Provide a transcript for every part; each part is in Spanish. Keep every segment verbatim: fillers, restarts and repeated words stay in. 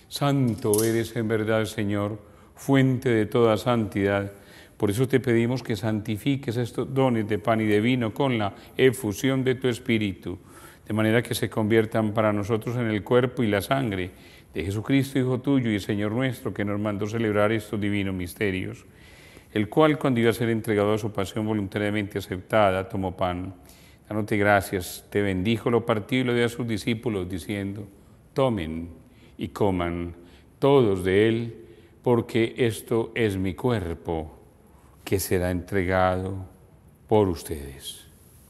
Santo eres en verdad, Señor, fuente de toda santidad. Por eso te pedimos que santifiques estos dones de pan y de vino con la efusión de tu Espíritu, de manera que se conviertan para nosotros en el cuerpo y la sangre de Jesucristo, Hijo tuyo y Señor nuestro, que nos mandó celebrar estos divinos misterios, el cual, cuando iba a ser entregado a su pasión voluntariamente aceptada, tomó pan, dándote gracias, te bendijo, lo partió y lo dio a sus discípulos, diciendo: tomen y coman todos de él, porque esto es mi cuerpo, que será entregado por ustedes.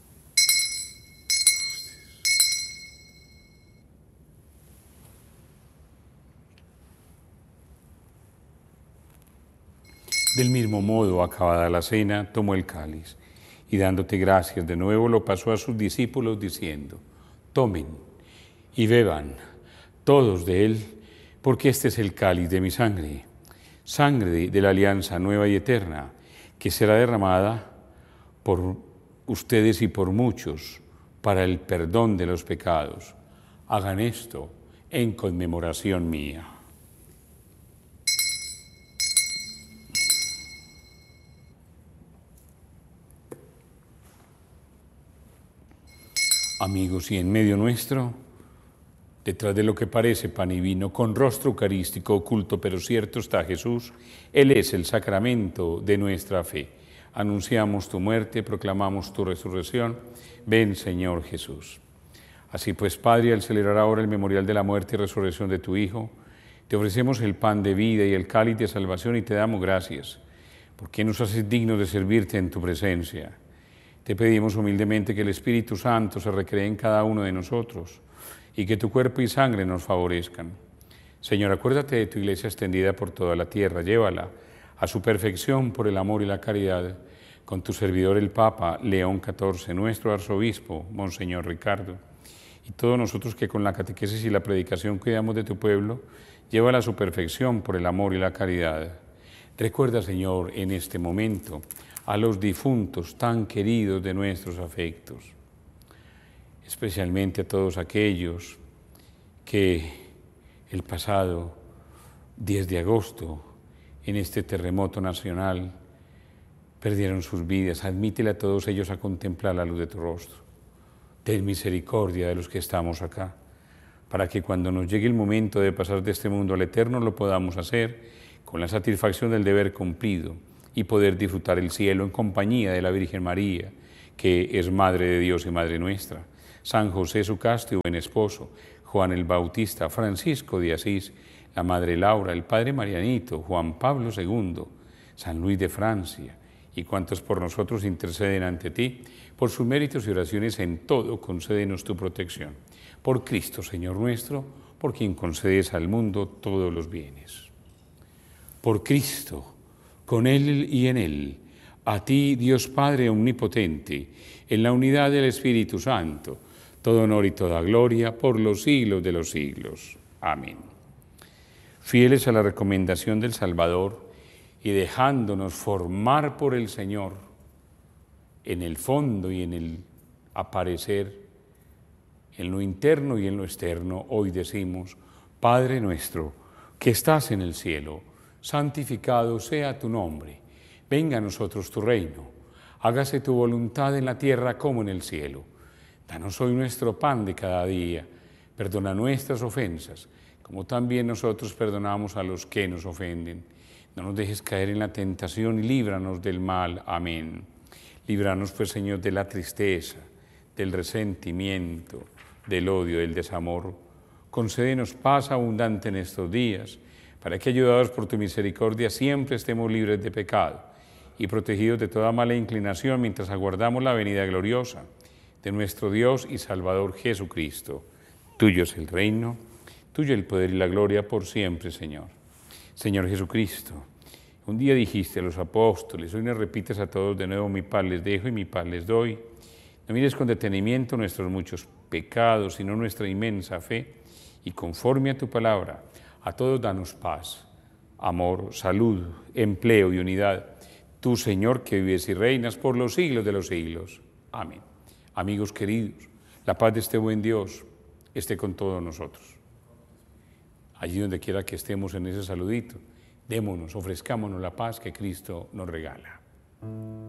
Del mismo modo, acabada la cena, tomó el cáliz y dándote gracias de nuevo lo pasó a sus discípulos diciendo: tomen y beban todos de él, porque este es el cáliz de mi sangre, sangre de, de la alianza nueva y eterna, que será derramada por ustedes y por muchos para el perdón de los pecados. Hagan esto en conmemoración mía. Amigos, y en medio nuestro, detrás de lo que parece pan y vino, con rostro eucarístico oculto pero cierto, está Jesús. Él es el sacramento de nuestra fe. Anunciamos tu muerte, proclamamos tu resurrección. Ven, Señor Jesús. Así pues, Padre, al celebrar ahora el memorial de la muerte y resurrección de tu Hijo, te ofrecemos el pan de vida y el cáliz de salvación y te damos gracias, porque nos haces dignos de servirte en tu presencia. Te pedimos humildemente que el Espíritu Santo se recree en cada uno de nosotros y que tu cuerpo y sangre nos favorezcan. Señor, acuérdate de tu iglesia extendida por toda la tierra, llévala a su perfección por el amor y la caridad, con tu servidor el Papa León catorce, nuestro arzobispo, Monseñor Ricardo, y todos nosotros que con la catequesis y la predicación cuidamos de tu pueblo, llévala a su perfección por el amor y la caridad. Recuerda, Señor, en este momento a los difuntos tan queridos de nuestros afectos, especialmente a todos aquellos que el pasado diez de agosto, en este terremoto nacional, perdieron sus vidas. Admítele a todos ellos a contemplar la luz de tu rostro. Ten misericordia de los que estamos acá, para que cuando nos llegue el momento de pasar de este mundo al eterno lo podamos hacer con la satisfacción del deber cumplido y poder disfrutar el cielo en compañía de la Virgen María, que es Madre de Dios y Madre nuestra, San José su casto y buen esposo, Juan el Bautista, Francisco de Asís, la Madre Laura, el Padre Marianito, Juan Pablo segundo, San Luis de Francia, y cuantos por nosotros interceden ante ti, por sus méritos y oraciones en todo, concédenos tu protección. Por Cristo, Señor nuestro, por quien concedes al mundo todos los bienes. Por Cristo, con Él y en Él, a ti, Dios Padre omnipotente, en la unidad del Espíritu Santo, todo honor y toda gloria por los siglos de los siglos. Amén. Fieles a la recomendación del Salvador y dejándonos formar por el Señor en el fondo y en el aparecer, en lo interno y en lo externo, hoy decimos: Padre nuestro, que estás en el cielo, santificado sea tu nombre. Venga a nosotros tu reino. Hágase tu voluntad en la tierra como en el cielo. Danos hoy nuestro pan de cada día. Perdona nuestras ofensas, como también nosotros perdonamos a los que nos ofenden. No nos dejes caer en la tentación y líbranos del mal. Amén. Líbranos, pues, Señor, de la tristeza, del resentimiento, del odio, del desamor. Concédenos paz abundante en estos días, para que, ayudados por tu misericordia, siempre estemos libres de pecado y protegidos de toda mala inclinación mientras aguardamos la venida gloriosa de nuestro Dios y Salvador Jesucristo. Tuyo es el reino, tuyo el poder y la gloria por siempre, Señor. Señor Jesucristo, un día dijiste a los apóstoles, hoy nos repites a todos de nuevo: mi paz les dejo y mi paz les doy. No mires con detenimiento nuestros muchos pecados, sino nuestra inmensa fe, y conforme a tu palabra, a todos danos paz, amor, salud, empleo y unidad. Tú, Señor, que vives y reinas por los siglos de los siglos. Amén. Amigos queridos, la paz de este buen Dios esté con todos nosotros. allí donde quiera que estemos en ese saludito, démonos, ofrezcámonos la paz que Cristo nos regala.